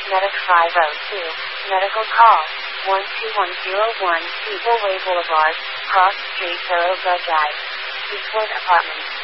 Medic 502. Medical call. 12101 Way Boulevard, Cross Street, Thoroughbred Drive. Eastwood Apartments.